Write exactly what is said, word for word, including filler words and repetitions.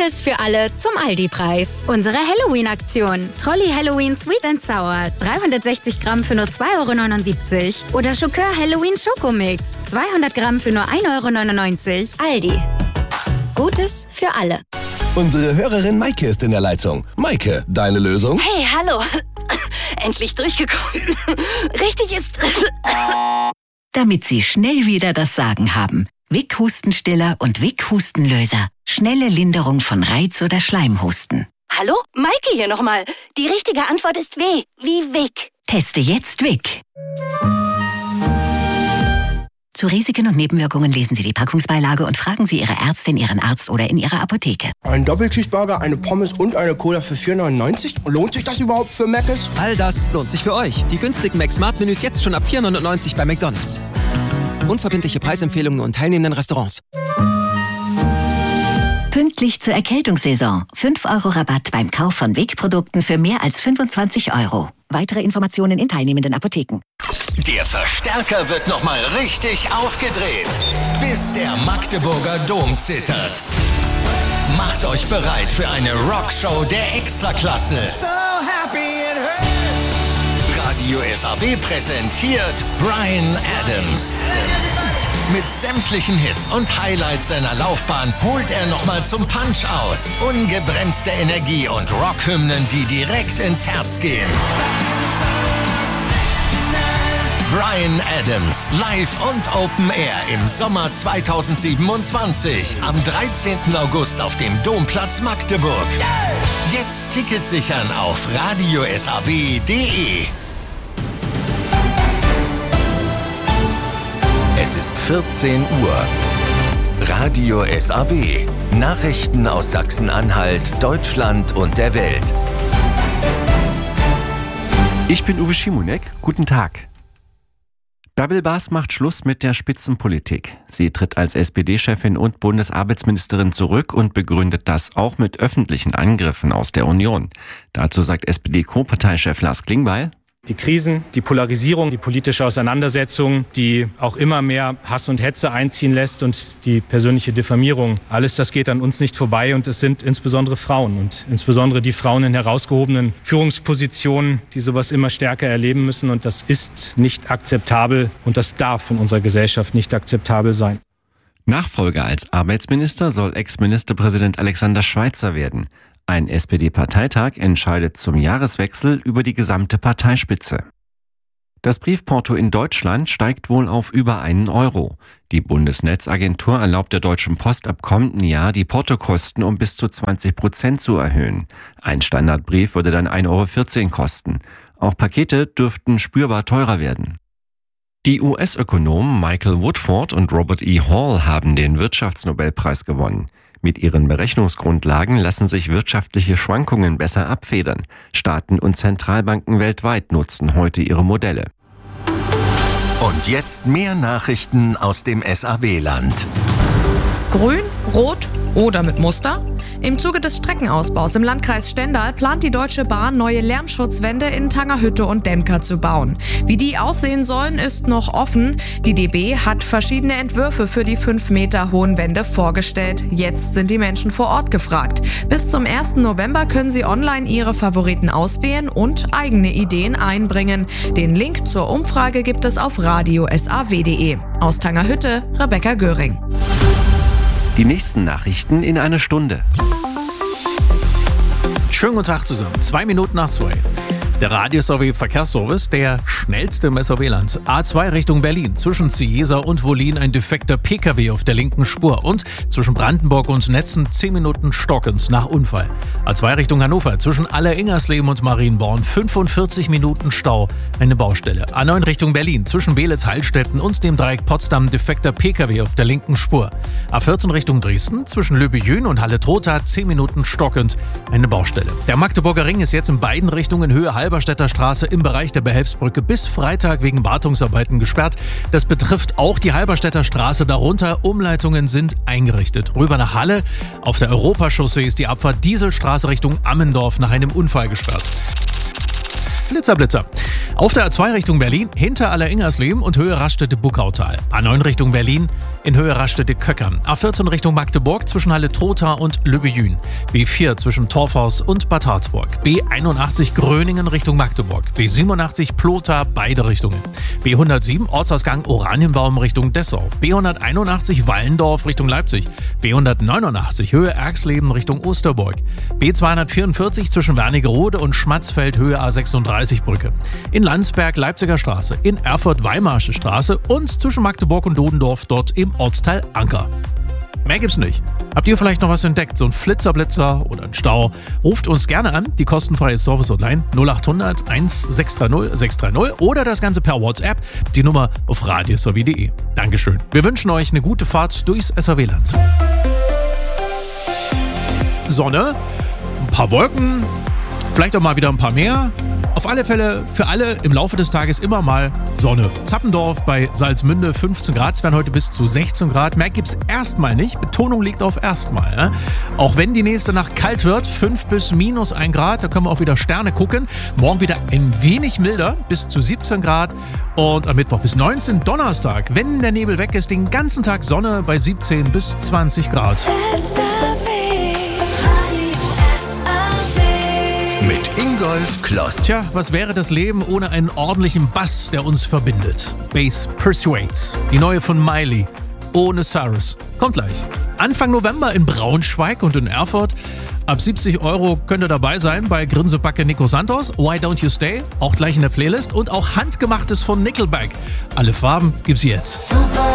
Gutes für alle zum Aldi-Preis. Unsere Halloween-Aktion. Trolli Halloween Sweet and Sour. dreihundertsechzig Gramm für nur zwei Euro neunundsiebzig. Oder Schokör Halloween Schokomix. zweihundert Gramm für nur ein Euro neunundneunzig. Aldi. Gutes für alle. Unsere Hörerin Maike ist in der Leitung. Maike, deine Lösung? Hey, hallo. Endlich durchgekommen. Richtig ist... Damit Sie schnell wieder das Sagen haben. Vic Hustenstiller und Vic Hustenlöser. Schnelle Linderung von Reiz- oder Schleimhusten. Hallo? Maike hier nochmal. Die richtige Antwort ist W. Wie Vic. Teste jetzt Vic. Zu Risiken und Nebenwirkungen lesen Sie die Packungsbeilage und fragen Sie Ihre Ärztin, Ihren Arzt oder in Ihrer Apotheke. Ein Doppelcheeseburger, eine Pommes und eine Cola für vier neunundneunzig? Lohnt sich das überhaupt für Mc's? All das lohnt sich für euch. Die günstigen Mac-Smart-Menüs jetzt schon ab vier neunundneunzig bei McDonald's. Unverbindliche Preisempfehlungen und teilnehmenden Restaurants. Pünktlich zur Erkältungssaison. fünf Euro Rabatt beim Kauf von Vic-Produkten für mehr als fünfundzwanzig Euro. Weitere Informationen in teilnehmenden Apotheken. Der Verstärker wird nochmal richtig aufgedreht, bis der Magdeburger Dom zittert. Macht euch bereit für eine Rockshow der Extraklasse. So happy it hurts. Radio S A B präsentiert Bryan Adams. Mit sämtlichen Hits und Highlights seiner Laufbahn holt er nochmal zum Punch aus. Ungebremste Energie und Rockhymnen, die direkt ins Herz gehen. Bryan Adams, live und Open Air im Sommer zweitausendsiebenundzwanzig. Am dreizehnten August auf dem Domplatz Magdeburg. Jetzt Tickets sichern auf radio s a b punkt d e. Es ist vierzehn Uhr. Radio S A B. Nachrichten aus Sachsen-Anhalt, Deutschland und der Welt. Ich bin Uwe Schimonek. Guten Tag. Bärbel Bas macht Schluss mit der Spitzenpolitik. Sie tritt als S P D-Chefin und Bundesarbeitsministerin zurück und begründet das auch mit öffentlichen Angriffen aus der Union. Dazu sagt S P D-Co-Parteichef Lars Klingbeil: Die Krisen, die Polarisierung, die politische Auseinandersetzung, die auch immer mehr Hass und Hetze einziehen lässt und die persönliche Diffamierung, alles das geht an uns nicht vorbei und es sind insbesondere Frauen und insbesondere die Frauen in herausgehobenen Führungspositionen, die sowas immer stärker erleben müssen und das ist nicht akzeptabel und das darf in unserer Gesellschaft nicht akzeptabel sein. Nachfolger als Arbeitsminister soll Ex-Ministerpräsident Alexander Schweitzer werden. Ein S P D-Parteitag entscheidet zum Jahreswechsel über die gesamte Parteispitze. Das Briefporto in Deutschland steigt wohl auf über einen Euro. Die Bundesnetzagentur erlaubt der Deutschen Post ab kommenden Jahr, die Portokosten um bis zu zwanzig Prozent zu erhöhen. Ein Standardbrief würde dann ein Euro vierzehn kosten. Auch Pakete dürften spürbar teurer werden. Die U S-Ökonomen Michael Woodford und Robert E. Hall haben den Wirtschaftsnobelpreis gewonnen. Mit ihren Berechnungsgrundlagen lassen sich wirtschaftliche Schwankungen besser abfedern. Staaten und Zentralbanken weltweit nutzen heute ihre Modelle. Und jetzt mehr Nachrichten aus dem S A B-Land. Grün, rot oder mit Muster? Im Zuge des Streckenausbaus im Landkreis Stendal plant die Deutsche Bahn, neue Lärmschutzwände in Tangerhütte und Demka zu bauen. Wie die aussehen sollen, ist noch offen. Die D B hat verschiedene Entwürfe für die fünf Meter hohen Wände vorgestellt. Jetzt sind die Menschen vor Ort gefragt. Bis zum ersten November können sie online ihre Favoriten auswählen und eigene Ideen einbringen. Den Link zur Umfrage gibt es auf radio s a w punkt d e. Aus Tangerhütte, Rebecca Göring. Die nächsten Nachrichten in einer Stunde. Schönen guten Tag zusammen. Zwei Minuten nach zwei. Der Radio-S A B-Verkehrsservice, der schnellste im S A B-Land. A zwei Richtung Berlin, zwischen Ciesa und Wollin ein defekter P K W auf der linken Spur. Und zwischen Brandenburg und Netzen zehn Minuten stockend nach Unfall. A zwei Richtung Hannover, zwischen Aller-Ingersleben und Marienborn fünfundvierzig Minuten Stau, eine Baustelle. A neun Richtung Berlin, zwischen Beelitz-Heilstätten und dem Dreieck Potsdam defekter P K W auf der linken Spur. A vierzehn Richtung Dresden, zwischen Löbejün und Halle-Trotha zehn Minuten stockend, eine Baustelle. Der Magdeburger Ring ist jetzt in beiden Richtungen Höhe halb Halberstädter Straße im Bereich der Behelfsbrücke bis Freitag wegen Wartungsarbeiten gesperrt. Das betrifft auch die Halberstädter Straße darunter. Umleitungen sind eingerichtet. Rüber nach Halle. Auf der Europachaussee ist die Abfahrt Dieselstraße Richtung Ammendorf nach einem Unfall gesperrt. Blitzer, Blitzer. Auf der A zwei Richtung Berlin, hinter Aller-Ingersleben und Höhe Raststätte-Buckautal. A neun Richtung Berlin, in Höhe Rastede-Köckern. A vierzehn Richtung Magdeburg zwischen Halle Trotha und Lübbejün. B vier zwischen Torfhaus und Bad Harzburg. B einundachtzig Gröningen Richtung Magdeburg. B siebenundachtzig Plotha, beide Richtungen. B hundertsieben Ortsausgang Oranienbaum Richtung Dessau. B hunderteinundachtzig Wallendorf Richtung Leipzig. B hundertneunundachtzig Höhe Erxleben Richtung Osterburg. B zweihundertvierundvierzig zwischen Wernigerode und Schmatzfeld Höhe A sechsunddreißig Brücke. In Landsberg Leipziger Straße. In Erfurt Weimarsche Straße und zwischen Magdeburg und Dodendorf dort im Ortsteil Anker. Mehr gibt's nicht. Habt ihr vielleicht noch was entdeckt? So ein Flitzer-Blitzer oder ein Stau? Ruft uns gerne an, die kostenfreie Service-Hotline null achthundert sechshundertsechzig sechshundertdreißig oder das Ganze per WhatsApp, die Nummer auf radios w punkt de. Dankeschön. Wir wünschen euch eine gute Fahrt durchs S R W-Land. Sonne, ein paar Wolken, vielleicht auch mal wieder ein paar mehr. Auf alle Fälle für alle im Laufe des Tages immer mal Sonne. Zappendorf bei Salzmünde fünfzehn Grad, es werden heute bis zu sechzehn Grad. Mehr gibt's erstmal nicht. Betonung liegt auf erstmal. Ne? Auch wenn die nächste Nacht kalt wird, fünf bis minus ein Grad, da können wir auch wieder Sterne gucken. Morgen wieder ein wenig milder, bis zu siebzehn Grad. Und am Mittwoch bis neunzehn, Donnerstag, wenn der Nebel weg ist, den ganzen Tag Sonne bei siebzehn bis zwanzig Grad. Mit Ingolf Kloss. Tja, was wäre das Leben ohne einen ordentlichen Bass, der uns verbindet? Bass Persuades, die neue von Miley, ohne Cyrus. Kommt gleich. Anfang November in Braunschweig und in Erfurt. Ab siebzig Euro könnt ihr dabei sein bei Grinsebacke Nico Santos, Why Don't You Stay, auch gleich in der Playlist und auch Handgemachtes von Nickelback. Alle Farben gibt's jetzt.